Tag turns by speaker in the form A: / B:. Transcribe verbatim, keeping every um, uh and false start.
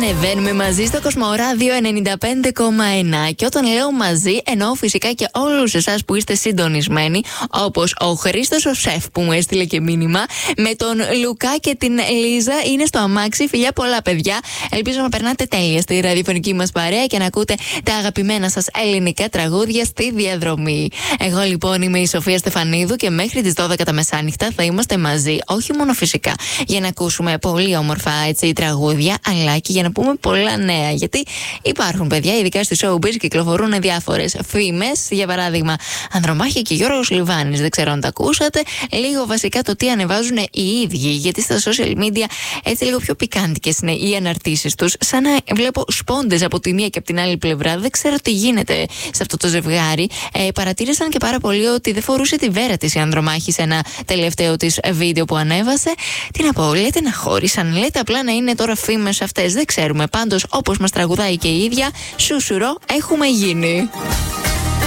A: Ανεβαίνουμε μαζί στο Κοσμοράδιο ενενήντα πέντε κόμμα ένα. Και όταν λέω μαζί, εννοώ φυσικά και όλους εσάς που είστε συντονισμένοι, όπως ο Χρήστος ο Σεφ που μου έστειλε και μήνυμα, με τον Λουκά και την Λίζα είναι στο αμάξι. Φιλιά πολλά, παιδιά. Ελπίζω να περνάτε τέλεια στη ραδιοφωνική μας παρέα και να ακούτε τα αγαπημένα σας ελληνικά τραγούδια στη διαδρομή. Εγώ λοιπόν είμαι η Σοφία Στεφανίδου και μέχρι τις δώδεκα τα μεσάνυχτα θα είμαστε μαζί. Όχι μόνο φυσικά για να ακούσουμε πολύ όμορφα έτσι τραγούδια, αλλά και για να πούμε πολλά νέα. Γιατί υπάρχουν, παιδιά, ειδικά στη showbiz κυκλοφορούν διάφορες φήμες. Για παράδειγμα, Ανδρομάχη και Γιώργος Λιβάνης. Δεν ξέρω αν τα ακούσατε. Λίγο βασικά το τι ανεβάζουν οι ίδιοι. Γιατί στα social media έτσι λίγο πιο πικάντικες είναι οι αναρτήσεις τους. Σαν να βλέπω σπόντες από τη μία και από την άλλη πλευρά. Δεν ξέρω τι γίνεται σε αυτό το ζευγάρι. Ε, παρατήρησαν και πάρα πολύ ότι δεν φορούσε τη βέρα της η Ανδρομάχη σε ένα τελευταίο της βίντεο που ανέβασε. Τι να πω, λέτε να χώρισαν, λέτε απλά να είναι τώρα φήμες αυτές. Δεν ξέρουμε. Πάντως, όπως μας τραγουδάει και η ίδια, σουσουρό έχουμε γίνει.